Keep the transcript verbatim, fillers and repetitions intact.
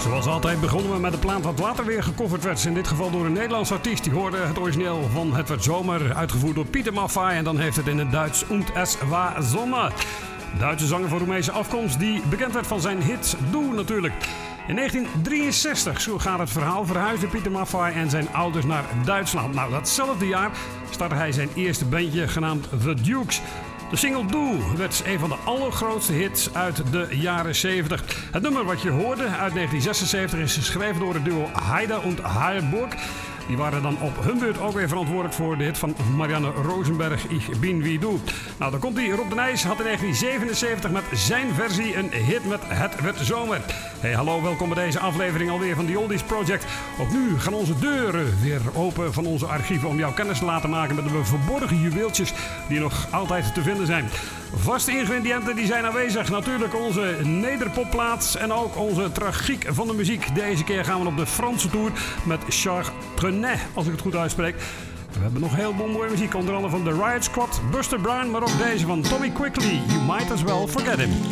Zoals altijd begonnen we met een plaat wat later weer gecoverd werd. In dit geval door een Nederlandse artiest. Die hoorde het origineel van Het werd zomer, uitgevoerd door Pieter Maffay. En dan heeft het in het Duits Und es war Sommer. Duitse zanger van Roemeense afkomst die bekend werd van zijn hit Du natuurlijk. In negentien drieënzestig, zo gaat het verhaal, verhuisde Pieter Maffay en zijn ouders naar Duitsland. Nou, datzelfde jaar startte hij zijn eerste bandje genaamd The Dukes. De single Du werd een van de allergrootste hits uit de jaren zeventig. Het nummer wat je hoorde uit negentien zesenzeventig is geschreven door het duo Heide und Heilburg. Die waren dan op hun beurt ook weer verantwoordelijk voor de hit van Marianne Rosenberg, Ich bin wie du. Nou, dan komt hij. Rob de Nijs had in negentien zevenenzeventig met zijn versie een hit met Het werd zomer. Hey, hallo, welkom bij deze aflevering alweer van The Oldies Project. Ook nu gaan onze deuren weer open van onze archieven om jou kennis te laten maken met de verborgen juweeltjes die nog altijd te vinden zijn. Vaste ingrediënten die zijn aanwezig. Natuurlijk onze nederpopplaats en ook onze tragiek van de muziek. Deze keer gaan we op de Franse tour met Charles Trenet, als ik het goed uitspreek. We hebben nog heel veel mooie muziek, onder andere van The Riot Squad, Buster Brown, maar ook deze van Tommy Quickly, You Might As Well Forget Him.